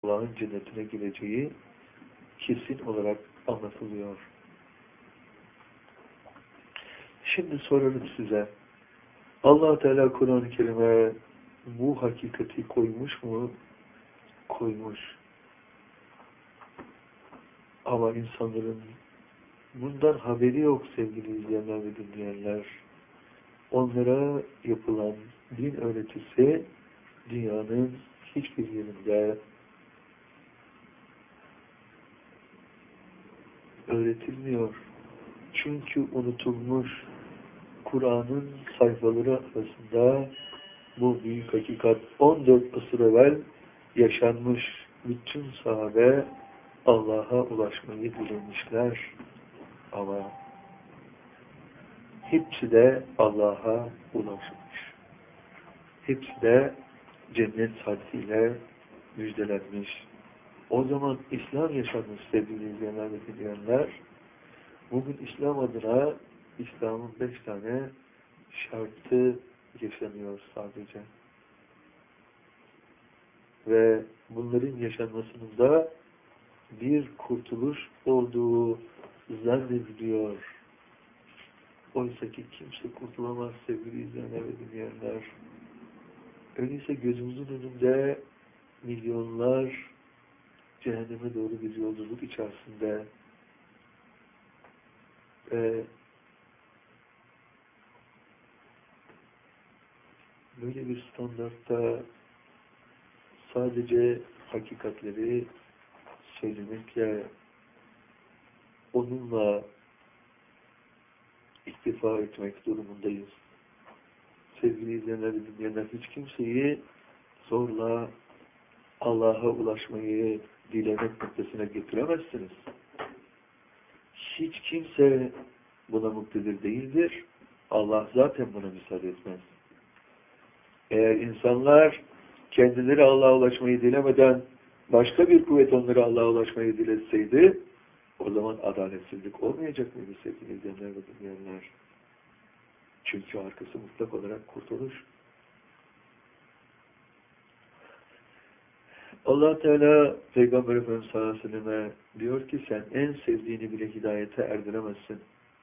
Allah'ın cennetine gireceği kesin olarak anlatılıyor. Şimdi soralım size. Allah Teala Kur'an-ı Kerim'e bu hakikati koymuş mu? Koymuş. Ama insanların bundan haberi yok sevgili izleyenler ve dinleyenler. Onlara yapılan din öğretisi dünyanın hiçbir yerinde öğretilmiyor. Çünkü unutulmuş. Kur'an'ın sayfaları arasında bu büyük hakikat 14 asır evvel yaşanmış. Bütün sahabe Allah'a ulaşmayı dilemişler. Ama hepsi de Allah'a ulaşmış. Hepsi de cennet saadetiyle müjdelenmiş. O zaman İslam yaşanmış sevgili izleyenler ve dinleyenler. Bugün İslam adına İslam'ın 5 tane şartı yaşanıyor sadece. Ve bunların yaşanmasının da bir kurtuluş olduğu zannediliyor. Oysa ki kimse kurtulamaz sevgili izleyenler ve dinleyenler. Öyleyse gözümüzün önünde milyonlar cehenneme doğru bir yolculuk içerisinde böyle bir standartta sadece hakikatleri söylemekle onunla iktifa etmek durumundayız. Sevgili izleyenler ve dinleyenler, hiç kimseyi zorla Allah'a ulaşmayı dilemek noktasına getiremezsiniz. Hiç kimse buna muktedir değildir. Allah zaten buna müsaade etmez. Eğer insanlar kendileri Allah'a ulaşmayı dilemeden başka bir kuvvet onları Allah'a ulaşmayı diletseydi, o zaman adaletsizlik olmayacak mıydı sevgili izleyenler ve dinleyenler? Çünkü arkası mutlak olarak kurtuluş. Allah Teala Peygamber Efendimiz sallallahu aleyhi ve selleme diyor ki sen en sevdiğini bile hidayete erdiremezsin.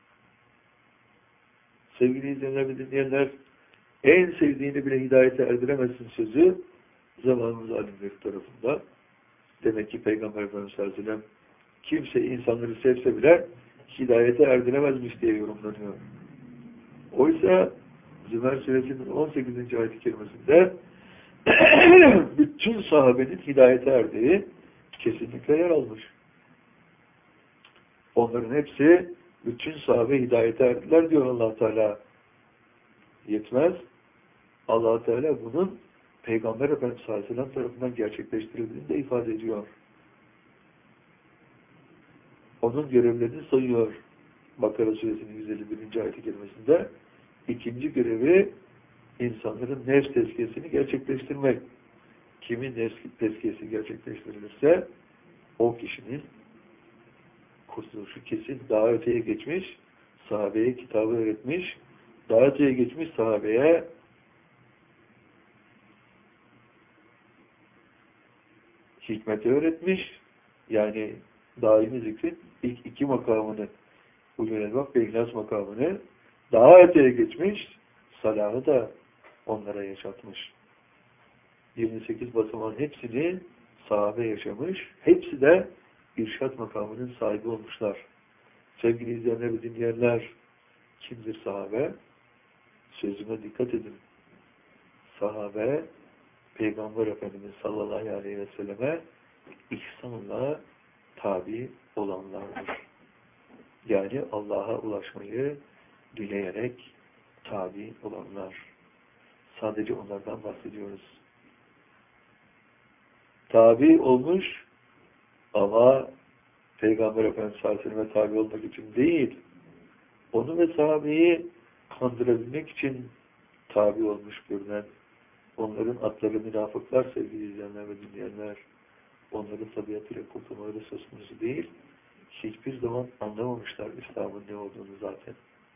Sevgili izleyenler ve dinleyenler, en sevdiğini bile hidayete erdiremezsin sözü zamanımız alimleri tarafından. Demek ki Peygamber Efendimiz sallallahu aleyhi ve sellem kimse insanları sevse bile hidayete erdiremezmiş diye yorumlanıyor. Oysa Zümer Suresinin 18. ayet-i kerimesinde bütün sahabenin hidayete erdiği kesinlikle yer almış. Onların hepsi bütün sahabe hidayete erdiler diyor Allah Teala. Yetmez. Allah Teala bunun Peygamber Efendimiz sallallahu aleyhi ve sellem tarafından gerçekleştirildiğini de ifade ediyor. Onun görevlerini sayıyor. Bakara Suresinin 151. ayet-i kerimesinde ikinci görevi insanların nefs tezkiyesini gerçekleştirmek. Kimin nefs tezkiyesi gerçekleştirilirse o kişinin kurtuluşu kesin. Daha öteye geçmiş, sahabeye kitabı öğretmiş, daha öteye geçmiş sahabeye hikmeti öğretmiş. Yani daimi zikrin ilk iki makamını, ulul elbab ve ihlas makamını daha öteye geçmiş, salahı da onlara yaşatmış. 28 basamağın hepsini sahabe yaşamış. Hepsi de irşat makamının sahibi olmuşlar. Sevgili izleyenler ve dinleyenler, kimdir sahabe? Sözüme dikkat edin. Sahabe, Peygamber Efendimiz sallallahu aleyhi ve selleme ihsanla tabi olanlardır. Yani Allah'a ulaşmayı dileyerek tabi olanlar. Sadece onlardan bahsediyoruz. Tabi olmuş ama Peygamber Efendimiz sallallahu aleyhi ve selleme tabi olmak için değil, onu ve sahabeyi kandırabilmek için tabi olmuş görünen, onların atları münafıklar sevgili izleyenler ve dinleyenler, onların tabiatıyla kurtulmaları söz konusu değil, hiçbir zaman anlamamışlar İslam'ın ne olduğunu zaten.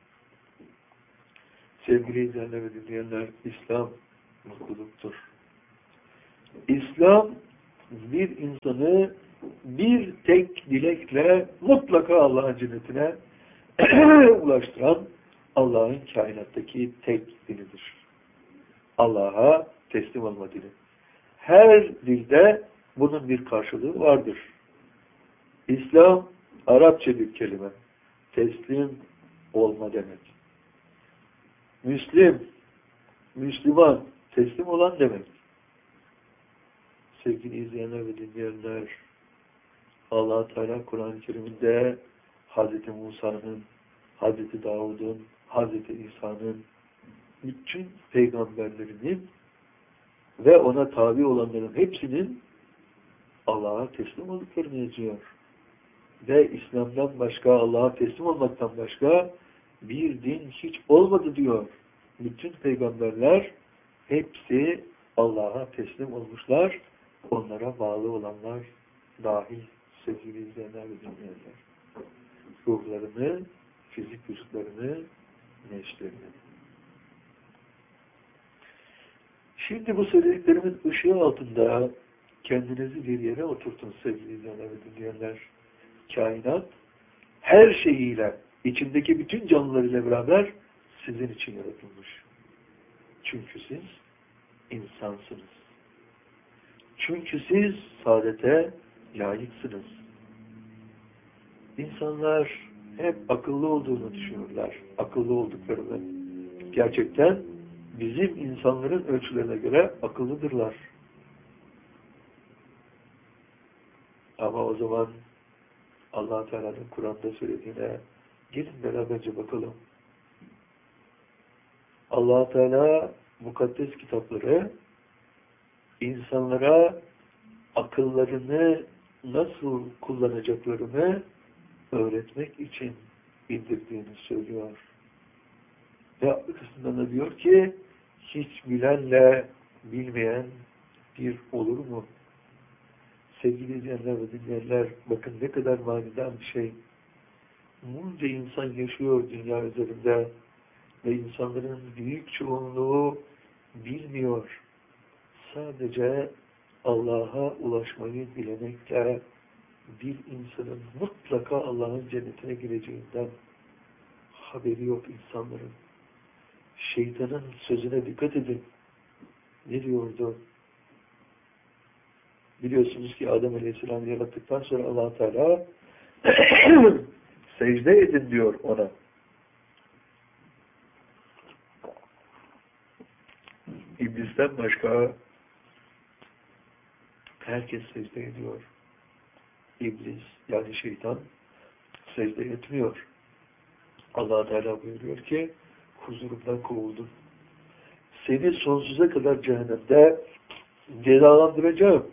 Sevgili izleyenler ve dinleyenler, İslam mutluluktur. İslam bir insanı bir tek dilekle mutlaka Allah'ın cennetine ulaştıran Allah'ın kainattaki tek dilidir. Allah'a teslim olma dili. Her dilde bunun bir karşılığı vardır. İslam, Arapça bir kelime. Teslim olma demek. Müslüman, teslim olan demek. Sevgili izleyenler ve dinleyenler, Allah Teala Kur'an-ı Kerim'de Hz. Musa'nın, Hz. Davud'un, Hz. İsa'nın, bütün peygamberlerinin ve ona tabi olanların hepsinin Allah'a teslim olduklarını yazıyor. Ve İslam'dan başka, Allah'a teslim olmaktan başka bir din hiç olmadı diyor. Bütün peygamberler hepsi Allah'a teslim olmuşlar. Onlara bağlı olanlar dahil, sevgili izleyenler ve dinleyenler. Ruhlarını, fizik vücutlarını, neşlerini. Şimdi bu söylediklerimin ışığı altında kendinizi bir yere oturtun sevgili izleyenler ve dinleyenler. Kainat her şeyiyle, içindeki bütün canlılarıyla beraber sizin için yaratılmış. Çünkü siz insansınız. Çünkü siz saadete layıksınız. İnsanlar hep akıllı olduğunu düşünürler. Akıllı olduklarını. Gerçekten bizim insanların ölçülerine göre akıllıdırlar. Ama o zaman Allah Teala'nın Kur'an'da söylediğine gelin beraberce bakalım. Allah Teala mukaddes kitapları insanlara akıllarını nasıl kullanacaklarını öğretmek için indirdiğini söylüyor. Ve arkasından da diyor ki hiç bilenle bilmeyen bir olur mu? Sevgili izleyenler ve dinleyenler, bakın ne kadar manidar bir şey. Bunca insan yaşıyor dünya üzerinde ve insanların büyük çoğunluğu bilmiyor. Sadece Allah'a ulaşmayı dilemekle bir insanın mutlaka Allah'ın cennetine gireceğinden haberi yok insanların. Şeytanın sözüne dikkat edin. Ne diyordu? Biliyorsunuz ki Adem Aleyhisselam'ı yarattıktan sonra Allah Teala secde edin diyor ona. İblisten başka herkes secde ediyor. İblis yani şeytan secde etmiyor. Allah Teala buyuruyor ki huzurumdan kovuldun. Seni sonsuza kadar cehennemde cezalandıracağım.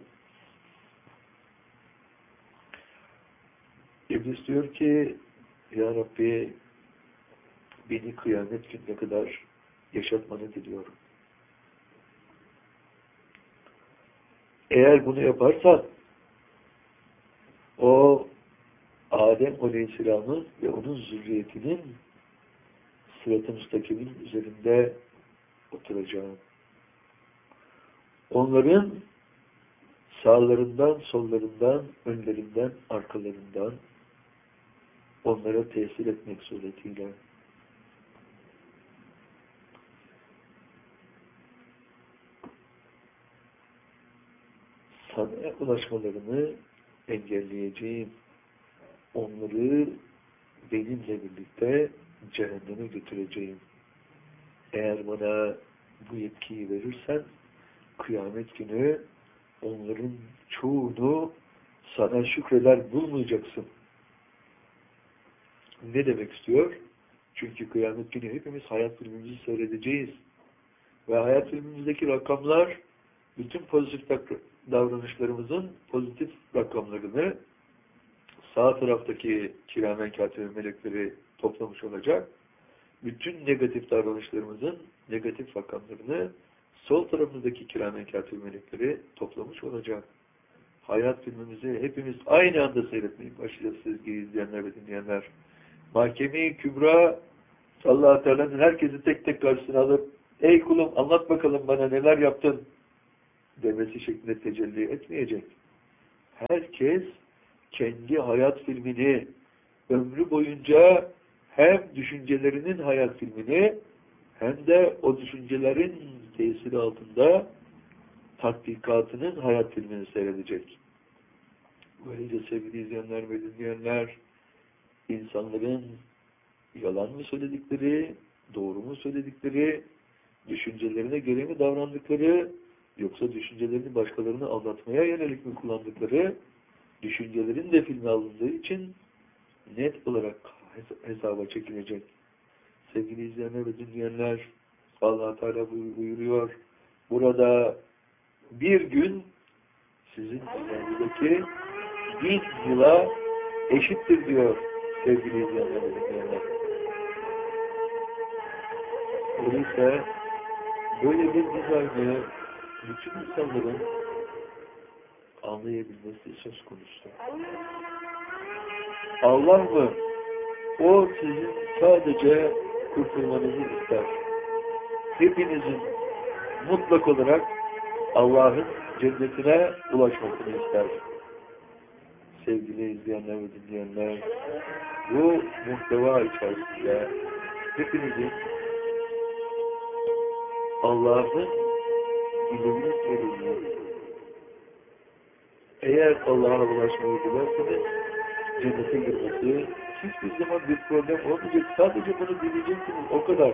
İblis diyor ki Ya Rabbi beni kıyamet gününe kadar yaşatmanı diliyorum. Eğer bunu yaparsan o Adem Aleyhisselam'ın ve onun zürriyetinin sırat-ı müstakimin üzerinde oturacağım. Onların sağlarından, sollarından, önlerinden, arkalarından onlara tesir etmek suretiyle sana ulaşmalarını engelleyeceğim. Onları benimle birlikte cehenneme götüreceğim. Eğer bana bu yetkiyi verirsen kıyamet günü onların çoğunu sana şükreder bulmayacaksın. Ne demek istiyor? Çünkü kıyamet günü hepimiz hayat filmimizi seyredeceğiz. Ve hayat filmimizdeki rakamlar bütün pozitif davranışlarımızın pozitif rakamlarını sağ taraftaki kiramen katibe melekleri toplamış olacak. Bütün negatif davranışlarımızın negatif rakamlarını sol tarafımızdaki kiramen katibe melekleri toplamış olacak. Hayat filmimizi hepimiz aynı anda seyretmeye başlayacağız sevgili izleyenler ve dinleyenler. Mahkeme-i Kübra Allah-u Teala'nın herkesi tek tek karşısına alıp ey kulum anlat bakalım bana neler yaptın demesi şeklinde tecelli etmeyecek. herkes kendi hayat filmini ömrü boyunca hem düşüncelerinin hayat filmini hem de o düşüncelerin tesiri altında tatbikatının hayat filmini seyredecek. Böylece sevgili izleyenler ve dinleyenler, insanların yalan mı söyledikleri, doğru mu söyledikleri, düşüncelerine göre mi davrandıkları, yoksa düşüncelerini başkalarını aldatmaya yönelik mi kullandıkları, düşüncelerin de filme alındığı için net olarak hesaba çekilecek. Sevgili izleyenler ve dinleyenler, Allah Teala buyuruyor, burada bir gün sizin üzerinizdeki 1000 yıla eşittir diyor sevgili izleyenler ve dinleyenler. Öyleyse böyle bir dizaynı bütün insanların anlayabilmesi söz konusu. Allah mı? O sizin sadece kurtulmanızı ister. Hepinizin mutlak olarak Allah'ın cennetine ulaşmasını ister. Sevgili izleyenler ve dinleyenler, bu muhteva içerisinde hepinizin Allah'ın ilimini söylüyor. Eğer Allah'a ulaşmayı dilerseniz cennete girmesi hiçbir zaman bir problem olmayacak. Sadece bunu dileyeceksiniz. O kadar.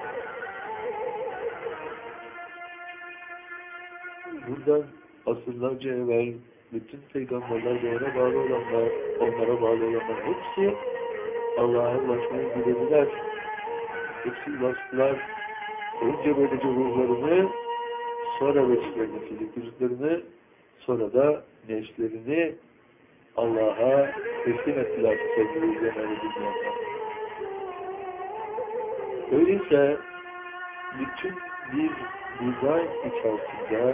Buradan asırlarca evvel bütün peygamberler ve ona bağlı olanlar, onlara bağlı olanlar hepsi Allah'a ulaşmayı dilediler. Hepsi ulaştılar. Önce böylece ruhlarını, sonra vecihlerini, fizik vücutlarını, sonra da nefslerini Allah'a teslim ettiler sevgili izleyenler ve dinleyenler. Öyleyse bütün bir dizayn içerisinde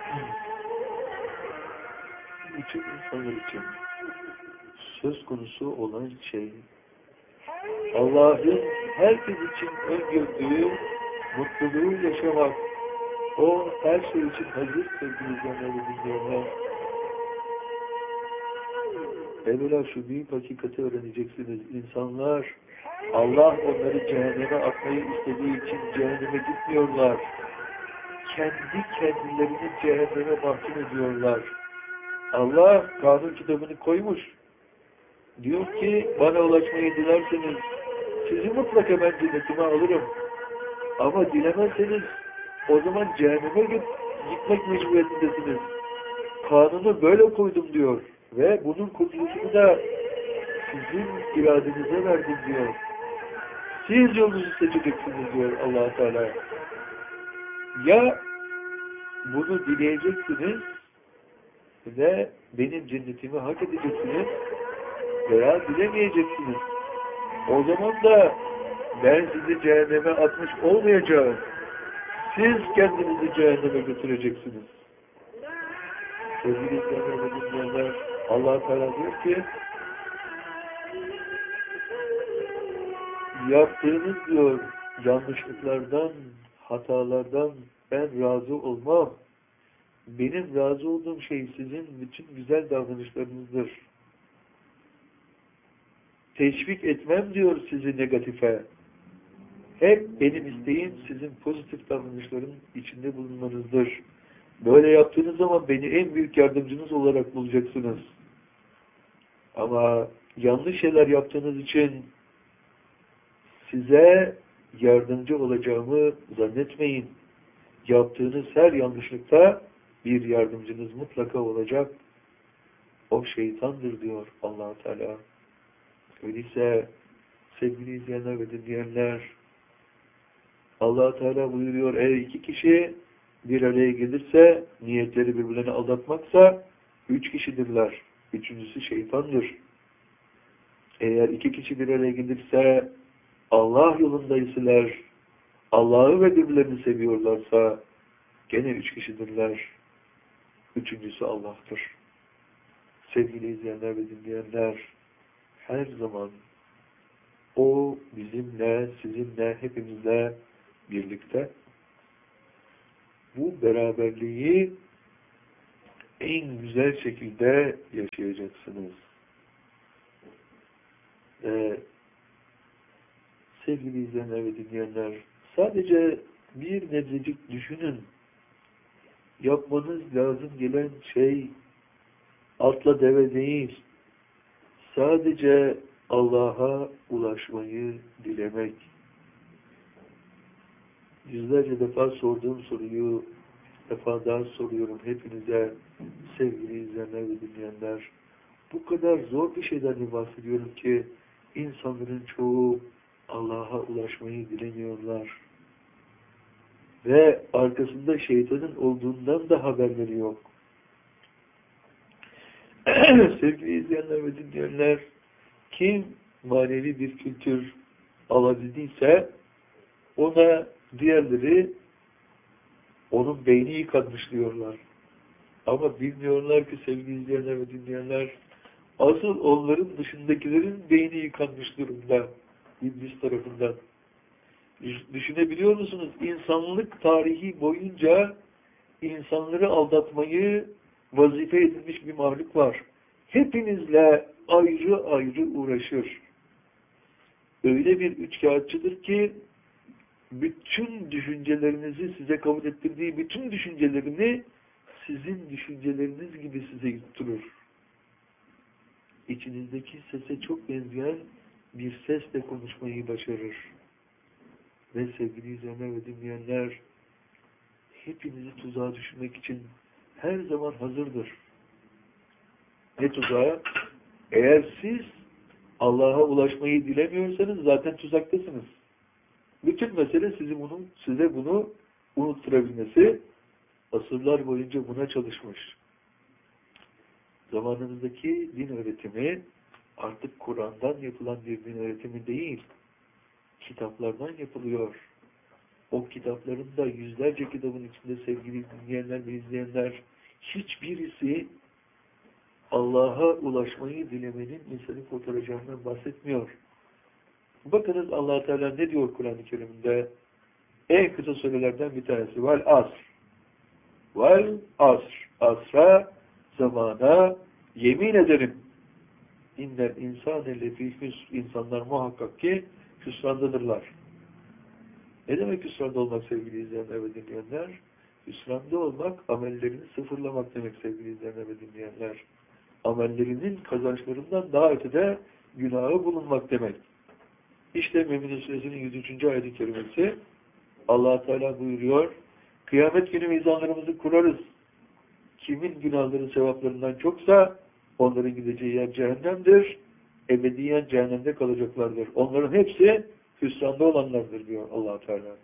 bütün insanlar için söz konusu olan şey Allah'ın herkes için öngördüğü mutluluğu yaşamak. O her şey için hazır sevgili izleyenler ve dinleyenler. Evvela şu büyük hakikati öğreneceksiniz. İnsanlar Allah onları cehenneme atmayı istediği için cehenneme gitmiyorlar. Kendi kendilerini cehenneme mahkum ediyorlar. Allah kanun kitabını koymuş. Diyor ki bana ulaşmayı dilerseniz sizi mutlaka ben cennetime alırım. Ama dilemezseniz o zaman cehenneme gitmek mecburiyetindesiniz. Kanunu böyle koydum diyor. Ve bunun kurtuluşunu da sizin iradenize verdim diyor. Siz yolunuzu seçeceksiniz diyor Allah Teala. Ya bunu dileyeceksiniz ve benim cennetimi hak edeceksiniz veya dilemeyeceksiniz. O zaman da ben sizi cehenneme atmış olmayacağım. Siz kendinizi cehenneme götüreceksiniz. Sevgili izleyenler ve dinleyenler, Allah Teala diyor ki yaptığınız diyor yanlışlıklardan, hatalardan ben razı olmam. Benim razı olduğum şey sizin bütün güzel davranışlarınızdır. Teşvik etmem diyor sizi negatife. Hep benim isteğim sizin pozitif davranışların içinde bulunmanızdır. Böyle yaptığınız zaman beni en büyük yardımcınız olarak bulacaksınız. Ama yanlış şeyler yaptığınız için size yardımcı olacağımı zannetmeyin. Yaptığınız her yanlışlıkta bir yardımcınız mutlaka olacak. O şeytandır diyor Allah Teala. Öyleyse sevgili izleyenler ve dinleyenler, Allah Teala buyuruyor, eğer iki kişi bir araya gelirse, niyetleri birbirlerini aldatmaksa, 3 kişidirler. Üçüncüsü şeytandır. Eğer 2 kişi bir araya gelirse, Allah yolundaysalar, Allah'ı ve birbirlerini seviyorlarsa, gene 3 kişidirler. Üçüncüsü Allah'tır. Sevgili izleyenler ve dinleyenler, her zaman o bizimle, sizinle, hepimizle birlikte bu beraberliği en güzel şekilde yaşayacaksınız. Sevgili izleyenler ve dinleyenler, sadece bir nebzecik düşünün. Yapmanız lazım gelen şey atla deve değil. Sadece Allah'a ulaşmayı dilemek. Yüzlerce defa sorduğum soruyu defa daha soruyorum hepinize, sevgili izleyenler ve dinleyenler. Bu kadar zor bir şeyden bahsediyorum ki insanların çoğu Allah'a ulaşmayı dilemiyorlar. Ve arkasında şeytanın olduğundan da haberleri yok. Sevgili izleyenler ve dinleyenler, kim manevi bir kültür alabildiyse ona diğerleri onun beyni yıkanmış diyorlar. Ama bilmiyorlar ki sevgili izleyenler ve dinleyenler, asıl onların dışındakilerin beyni yıkanmış durumda İblis tarafından. Düşünebiliyor musunuz? İnsanlık tarihi boyunca insanları aldatmayı vazife edilmiş bir mahluk var. Hepinizle ayrı ayrı uğraşır. Öyle bir üçkağıtçıdır ki bütün düşüncelerinizi size kabul ettirdiği bütün düşüncelerini sizin düşünceleriniz gibi size yutturur. İçinizdeki sese çok benzeyen bir sesle konuşmayı başarır. Ve sevgili izleyenler ve dinleyenler, hepinizi tuzağa düşürmek için her zaman hazırdır. Ne tuzağı? Eğer siz Allah'a ulaşmayı dilemiyorsanız zaten tuzaktasınız. Bütün mesele size bunu unutturabilmesi, asırlar boyunca buna çalışmış. Zamanınızdaki din öğretimi artık Kur'an'dan yapılan bir din öğretimi değil, kitaplardan yapılıyor. O kitapların da yüzlerce kitabın içinde sevgili dinleyenler ve izleyenler, hiçbirisi Allah'a ulaşmayı dilemenin insanı kurtaracağından bahsetmiyor. Bakınız Allah Teala ne diyor Kur'an-ı Kerim'de? En kısa söylelerden bir tanesi. Vel asr. Vel asr. Asra, zamana yemin ederim. İnnel insâne lefî hüsr. İnsanlar muhakkak ki hüsrandadırlar. Ne demek hüsranda olmak sevgili izleyenler ve dinleyenler? Hüsranda olmak, amellerini sıfırlamak demek sevgili izleyenler ve dinleyenler. Amellerinin kazançlarından daha ötede günahı bulunmak demek. İşte Mü'minin Suresinin 103. ayet-i kerimesi Allah Teala buyuruyor, kıyamet günü mizanlarımızı kurarız. Kimin günahları sevaplarından çoksa onların gideceği yer cehennemdir. Ebediyen cehennemde kalacaklardır. Onların hepsi hüsranda olanlardır diyor Allah Teala.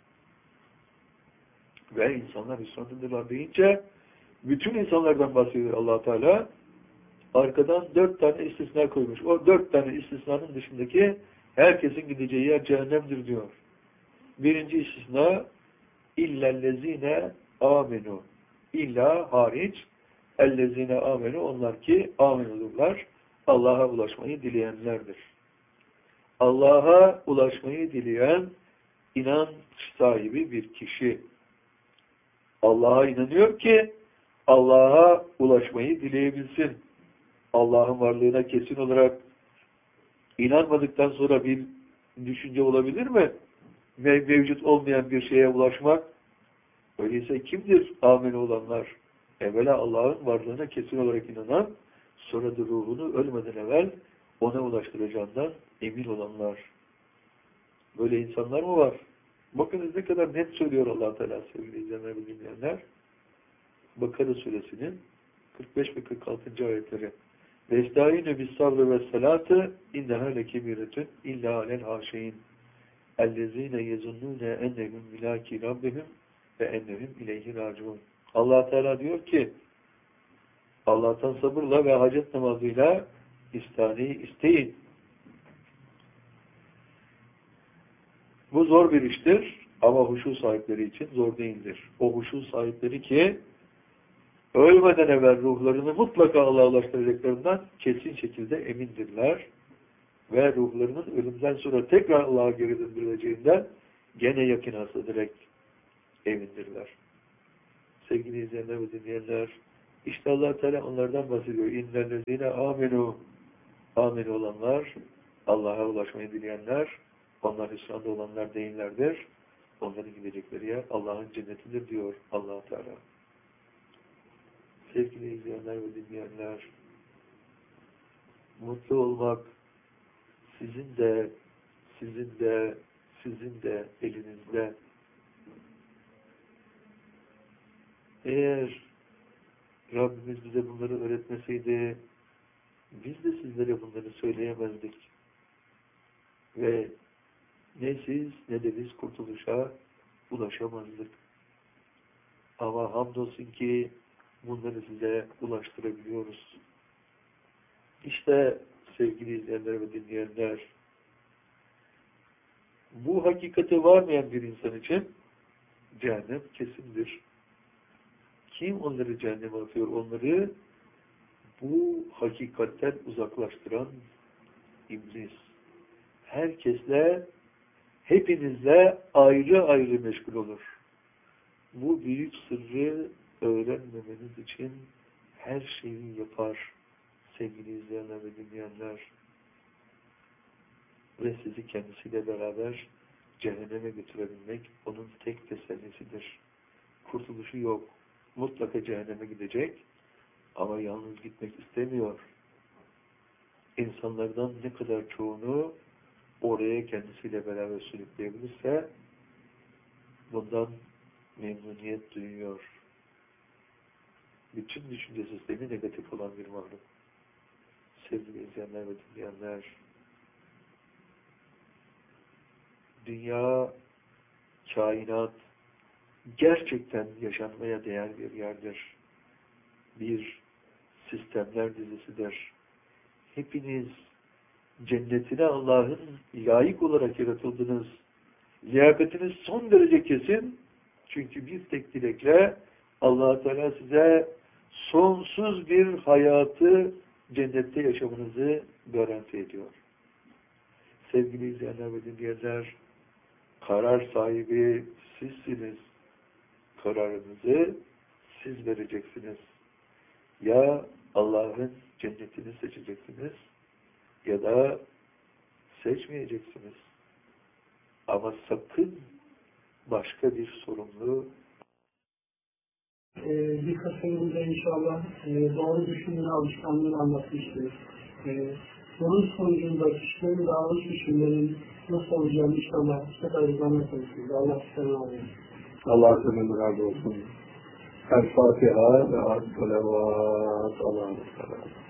Ve insanlar hüsrandadırlar deyince bütün insanlardan bahsediyor Allah Teala. Arkadan 4 tane istisna koymuş. O 4 tane istisnanın dışındaki herkesin gideceği yer cehennemdir diyor. Birinci istisna illellezine amenu. İlla hariç ellezine amenu, onlar ki amenudurlar. Allah'a ulaşmayı dileyenlerdir. Allah'a ulaşmayı dileyen inanç sahibi bir kişi. Allah'a inanıyor ki Allah'a ulaşmayı dileyebilsin. Allah'ın varlığına kesin olarak inanmadıktan sonra bir düşünce olabilir mi? Mevcut olmayan bir şeye ulaşmak. Öyleyse kimdir amin olanlar? Evvela Allah'ın varlığına kesin olarak inanan, sonra da ruhunu ölmeden evvel ona ulaştıracağından emin olanlar. Böyle insanlar mı var? Bakınız ne kadar net söylüyor Allah Teala sevgili izleyenler ve dinleyenler. Bakara suresinin 45 ve 46. ayetleri. Vestâine bis sabrı ve salâtı inneha lekebîretün illâ alel hâşeyin ellezîne yezunnûne ennehum milâki rabbihim ve ennehum ileyhi râciûn. Allah Teala diyor ki Allah'tan sabırla ve hacet namazıyla isteyin. Bu zor bir iştir ama huşu sahipleri için zor değildir. O huşu sahipleri ki ölmeden evvel ruhlarını mutlaka Allah'a ulaştıracaklarından kesin şekilde emindirler. Ve ruhlarının ölümden sonra tekrar Allah'a geri döndürüleceğinden gene yakınası direkt emindirler. Sevgili izleyenler ve dinleyenler, İşte Allah Teala onlardan bahsediyor. İnnellezine amenu. Amin olanlar, Allah'a ulaşmayı dileyenler, onlar hüsranda olanlar değillerdir. Onların gidecekleri yer Allah'ın cennetidir diyor Allah Teala. Sevgili izleyenler ve dinleyenler, mutlu olmak sizin de elinizde. Eğer Rabbimiz bize bunları öğretmeseydi, biz de sizlere bunları söyleyemezdik. Ve ne siz ne de biz kurtuluşa ulaşamazdık. Ama hamdolsun ki bunları size ulaştırabiliyoruz. İşte sevgili izleyenler ve dinleyenler, bu hakikate varmayan bir insan için cehennem kesindir. Kim onları cehenneme atıyor? Onları bu hakikatten uzaklaştıran iblis. Herkesle, hepinizle ayrı ayrı meşgul olur. Bu büyük sırrı öğrenmemeniz için her şeyi yapar sevgili izleyenler ve dinleyenler. Ve sizi kendisiyle beraber cehenneme götürebilmek onun tek tesellisidir. Kurtuluşu yok. Mutlaka cehenneme gidecek ama yalnız gitmek istemiyor. İnsanlardan ne kadar çoğunu oraya kendisiyle beraber sürükleyebilirse bundan memnuniyet duyuyor. Bütün düşünce sistemi negatif olan bir mahluk. Sevgili izleyenler ve dinleyenler, dünya, kainat gerçekten yaşanmaya değer bir yerdir. Bir sistemler dizisidir. Hepiniz cennetine Allah'ın layık olarak yaratıldınız. Liyakatiniz son derece kesin. Çünkü bir tek dilekle Allah Teala size sonsuz bir hayatı cennette yaşamanızı garanti ediyor. Sevgili izleyenler ve dinleyenler, karar sahibi sizsiniz. Kararınızı siz vereceksiniz. Ya Allah'ın cennetini seçeceksiniz ya da seçmeyeceksiniz. Ama sakın başka bir sorumlu bir kısmında inşallah doğru düşünme alışkanlığını anlatmıştır. Bunun sonucunda kişilerin davranış biçimlerinin nasıl olacağını inşallah hep ayrılamaya çalışıyoruz. Allah sizden alıyor. Allah senden razı olsun. El Fatiha ve As-Salavat. Allah'a emanet.